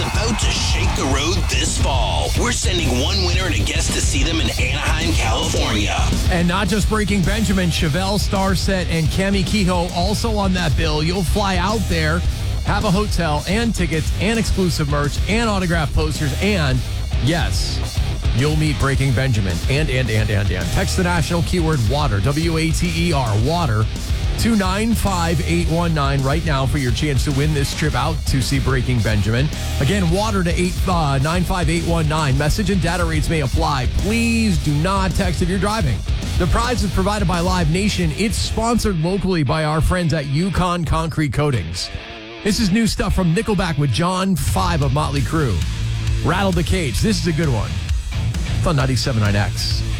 about to shake the road this fall. We're sending one winner and a guest to see them in Anaheim, California. And not just Breaking Benjamin, Chevelle, Starset, and Cami Kehoe also on that bill. You'll fly out there, have a hotel and tickets and exclusive merch and autographed posters, and yes, you'll meet Breaking Benjamin and. Text the national keyword WATER, W-A-T-E-R, WATER, to 95819 right now for your chance to win this trip out to see Breaking Benjamin. Again, WATER to 95819. Message and data rates may apply. Please do not text if you're driving. The prize is provided by Live Nation. It's sponsored locally by our friends at Yukon Concrete Coatings. This is new stuff from Nickelback with John 5 of Motley Crue. Rattle the Cage. This is a good one. It's on 97.9X.